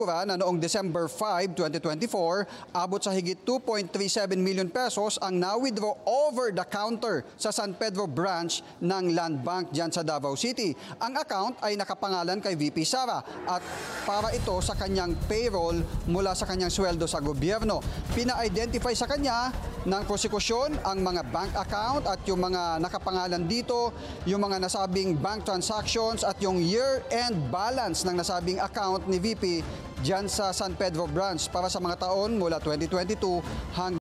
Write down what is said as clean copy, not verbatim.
na noong December 5, 2024, abot sa higit 2.37 million pesos ang na-withdraw over the counter sa San Pedro branch ng Land Bank dyan sa Davao City. Ang account ay nakapangalan kay VP Sara at para ito sa kanyang payroll mula sa kanyang sweldo sa gobyerno. Pina-identify sa kanya ng prosekusyon ang mga bank account at yung mga nakapangalan dito, yung mga nasabing bank transactions at yung year-end balance ng nasabing account ni VP dyan sa San Pedro branch para sa mga taon mula 2022 hanggang